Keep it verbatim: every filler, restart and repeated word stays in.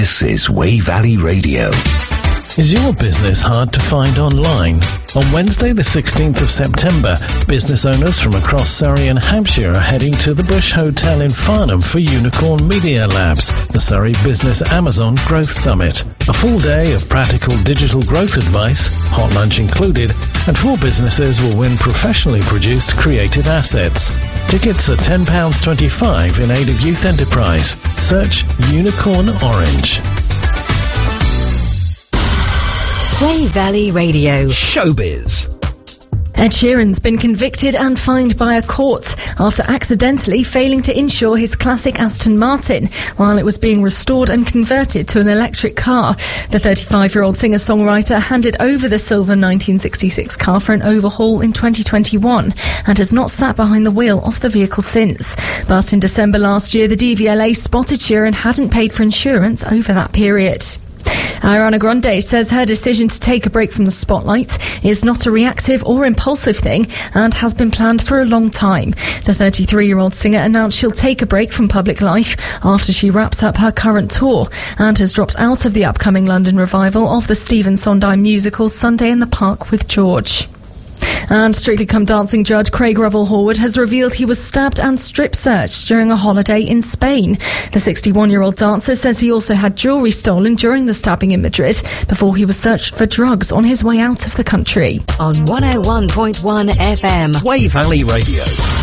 This is Wey Valley Radio. Is your business hard to find online? On Wednesday the sixteenth of September, business owners from across Surrey and Hampshire are heading to the Bush Hotel in Farnham for Unicorn Media Labs, the Surrey Business Amazon Growth Summit. A full day of practical digital growth advice, hot lunch included, and four businesses will win professionally produced creative assets. Tickets are ten pounds twenty-five in aid of youth enterprise. Search Unicorn Orange. Wey Valley Radio. Showbiz. Ed Sheeran's been convicted and fined by a court after accidentally failing to insure his classic Aston Martin while it was being restored and converted to an electric car. The thirty-five-year-old singer-songwriter handed over the silver nineteen sixty-six car for an overhaul in twenty twenty-one and has not sat behind the wheel of the vehicle since. But in December last year, the D V L A spotted Sheeran hadn't paid for insurance over that period. Ariana Grande says her decision to take a break from the spotlight is not a reactive or impulsive thing and has been planned for a long time. The thirty-three-year-old singer announced she'll take a break from public life after she wraps up her current tour and has dropped out of the upcoming London revival of the Stephen Sondheim musical Sunday in the Park with George. And Strictly Come Dancing judge Craig Revel-Horwood has revealed he was stabbed and strip-searched during a holiday in Spain. The sixty-one-year-old dancer says he also had jewellery stolen during the stabbing in Madrid before he was searched for drugs on his way out of the country. On one oh one point one F M. Wey Valley Radio.